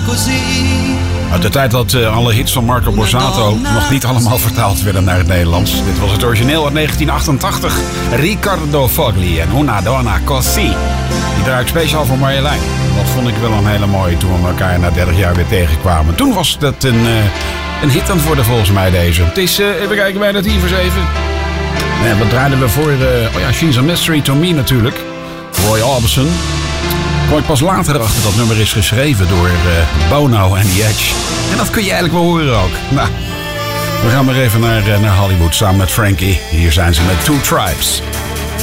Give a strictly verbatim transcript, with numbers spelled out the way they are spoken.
Uit de tijd dat uh, alle hits van Marco Borsato nog niet allemaal vertaald werden naar het Nederlands. Dit was het origineel uit negentien achtentachtig. Riccardo Fogli en Una Donna Così. Die draai ik speciaal voor Marjolein. Dat vond ik wel een hele mooie toen we elkaar na dertig jaar weer tegenkwamen. Toen was dat een, uh, een hit aan het worden volgens mij deze. Het is, uh, even kijken bij dat hier voor zeven. En wat draaiden we voor? Uh, oh ja, She's a Mystery to Me natuurlijk. Roy Orbison. Kom ik pas later achter dat nummer is geschreven door uh, Bono en The Edge. En dat kun je eigenlijk wel horen ook. Nou, we gaan maar even naar, uh, naar Hollywood samen met Frankie. Hier zijn ze met Two Tribes.